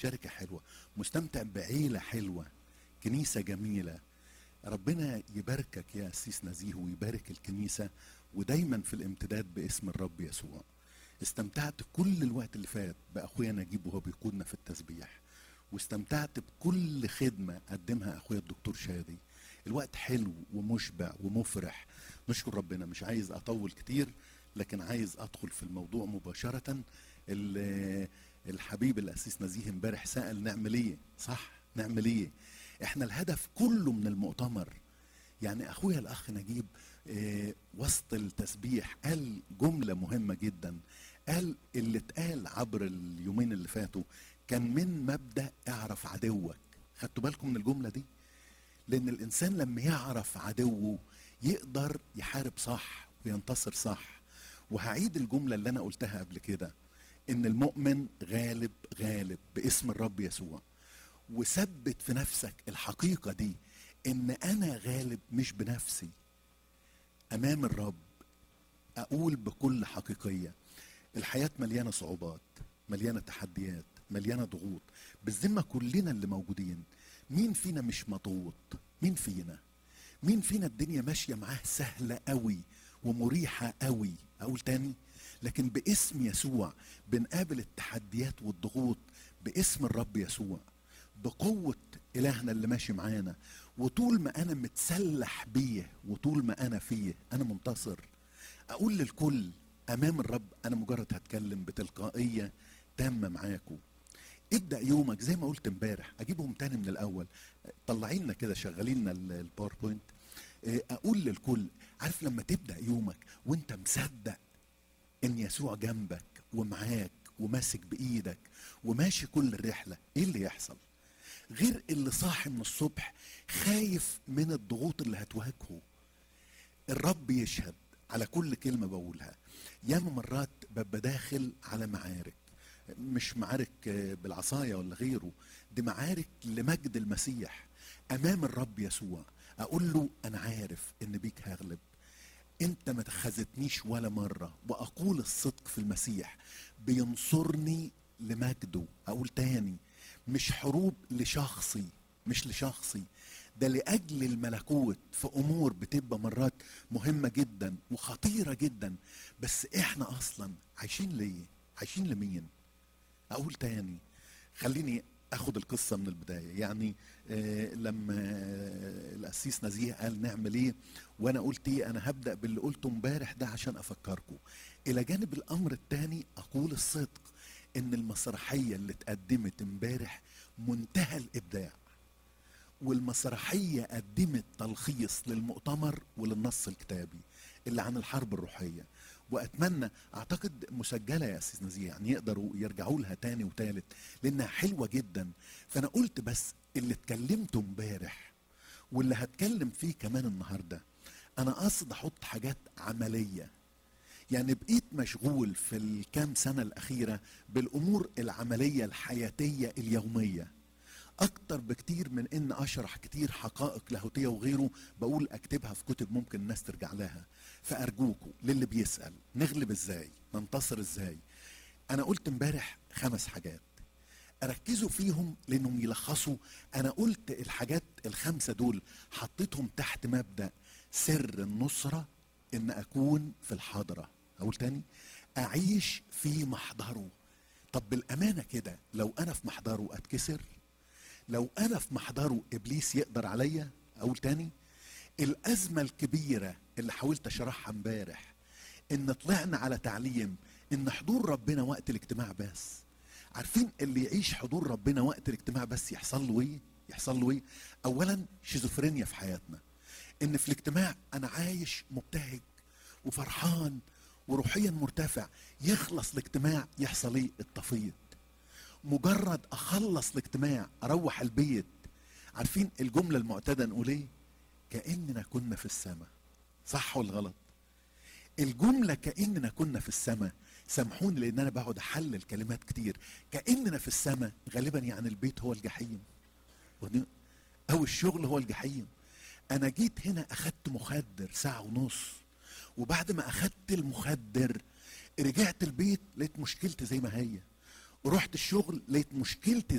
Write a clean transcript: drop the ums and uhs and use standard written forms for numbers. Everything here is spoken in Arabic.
شركة حلوة، مستمتع بعيلة حلوة، كنيسة جميلة. ربنا يباركك يا أسيس نزيه ويبارك الكنيسة، ودايما في الامتداد باسم الرب يسوع. استمتعت كل الوقت اللي فات بأخويا نجيب وهو بيقودنا في التسبيح، واستمتعت بكل خدمة قدمها أخويا الدكتور شادي. الوقت حلو ومشبع ومفرح، نشكر ربنا. مش عايز أطول كتير، لكن عايز أدخل في الموضوع مباشرة. الحبيب الأسيس نزيه امبارح سأل نعمل ايه؟ صح، نعمل ايه؟ احنا الهدف كله من المؤتمر، يعني اخويا الاخ نجيب وسط التسبيح قال جملة مهمة جدا. قال اللي اتقال عبر اليومين اللي فاتوا كان من مبدأ اعرف عدوك. خدتوا بالكم من الجملة دي؟ لان الانسان لما يعرف عدوه يقدر يحارب صح وينتصر صح. وهعيد الجملة اللي انا قلتها قبل كده، ان المؤمن غالب غالب باسم الرب يسوع. وثبت في نفسك الحقيقة دي، ان انا غالب مش بنفسي امام الرب. اقول بكل حقيقية، الحياة مليانة صعوبات، مليانة تحديات، مليانة ضغوط. بالذمة كلنا اللي موجودين، مين فينا مش مضغوط؟ مين فينا الدنيا ماشية معاه سهلة قوي ومريحة قوي؟ اقول تاني، لكن باسم يسوع بنقابل التحديات والضغوط باسم الرب يسوع، بقوة إلهنا اللي ماشي معانا. وطول ما أنا متسلح بيه وطول ما أنا فيه أنا منتصر. أقول للكل أمام الرب أنا مجرد هتكلم بتلقائية تامة معاكم. ابدأ يومك زي ما قلت امبارح، أجيبهم تاني من الأول. طلعينا كده، شغلينا الباوربوينت. أقول للكل، عارف لما تبدأ يومك وانت مصدق ان يسوع جنبك ومعاك وماسك بايدك وماشي كل الرحلة، ايه اللي يحصل؟ غير اللي صاحي من الصبح خايف من الضغوط اللي هتواجهه. الرب يشهد على كل كلمة بقولها. ياما مرات ببقى داخل على معارك، مش معارك بالعصاية ولا غيره، دي معارك لمجد المسيح امام الرب يسوع. اقول له انا عارف ان بيك هغلب، انت ما تخذتنيش ولا مرة، واقول الصدق في المسيح بينصرني لمجده. اقول تاني، مش حروب لشخصي، مش لشخصي، ده لأجل الملكوت. في امور بتبقى مرات مهمة جدا وخطيرة جدا، بس احنا اصلا عايشين ليه؟ عايشين لمين؟ اقول تاني، خليني اخد القصة من البداية. يعني لما القسيس نزيه قال نعمل ايه وانا قلت ايه، انا هبدأ باللي قلته امبارح ده عشان افكركم. الى جانب الامر التاني اقول الصدق، ان المسرحية اللي اتقدمت امبارح منتهى الابداع، والمسرحية قدمت تلخيص للمؤتمر وللنص الكتابي اللي عن الحرب الروحية. واتمنى، اعتقد مسجلة يا أسيس نزيه، يعني يقدروا يرجعوا لها تاني وتالت لانها حلوة جدا. فانا قلت بس اللي اتكلمته امبارح واللي هتكلم فيه كمان النهاردة، انا قصد احط حاجات عملية. يعني بقيت مشغول في الكام سنة الاخيرة بالامور العملية الحياتية اليومية اكتر بكتير من ان اشرح كتير حقائق لاهوتية وغيره. بقول اكتبها في كتب ممكن الناس ترجع لها. فارجوكوا للي بيسأل، نغلب ازاي؟ ننتصر ازاي؟ انا قلت امبارح 5 حاجات اركزوا فيهم لانهم يلخصوا. انا قلت الحاجات ال5 دول حطيتهم تحت مبدأ سر النصرة، ان اكون في الحاضرة. اقول تاني، اعيش في محضره. طب بالامانة كده، لو انا في محضره اتكسر؟ لو انا في محضره ابليس يقدر عليا؟ اقول تاني، الازمة الكبيرة اللي حاولت اشرحها امبارح ان طلعنا على تعليم ان حضور ربنا وقت الاجتماع بس. عارفين اللي يعيش حضور ربنا وقت الاجتماع بس يحصل له ايه؟ يحصل له ايه؟ اولا شيزوفرينيا في حياتنا، ان في الاجتماع انا عايش مبتهج وفرحان وروحيا مرتفع، يخلص الاجتماع يحصل ايه؟ التفيض. مجرد اخلص الاجتماع اروح البيت، عارفين الجملة المعتادة نقول ايه؟ كأننا كنا في السماء. صح ولا غلط؟ الجملة كأننا كنا في السماء. سامحوني لان انا بقعد احلل كلمات كتير. كأننا في السماء غالبا يعني البيت هو الجحيم او الشغل هو الجحيم. انا جيت هنا اخدت مخدر 1.5 ساعة، وبعد ما اخدت المخدر رجعت البيت لقيت مشكلتي زي ما هي، ورحت الشغل لقيت مشكلتي